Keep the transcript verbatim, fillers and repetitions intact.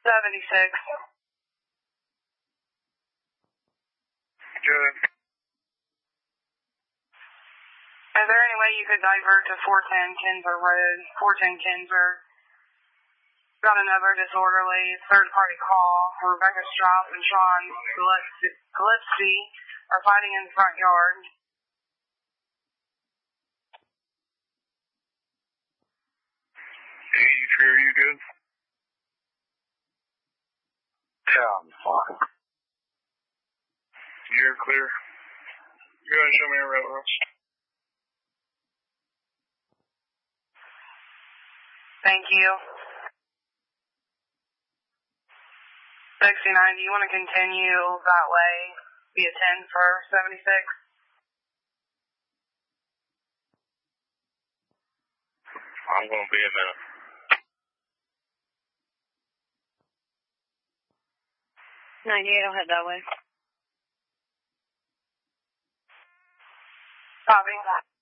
seventy-six. Good. Is there any way you could divert to four ten Kinsler Road, four ten Kinsler? Got another disorderly third-party call. Rebecca Strauss and Sean Gillespie are fighting in the front yard. Hey, you sure you good? Yeah, I'm fine. You're clear. Go ahead and show me your railroads. Thank you. sixty-nine, do you want to continue that way via ten for seventy-six? I'm going to be a minute. ninety-eight, I'll head that way. Copy.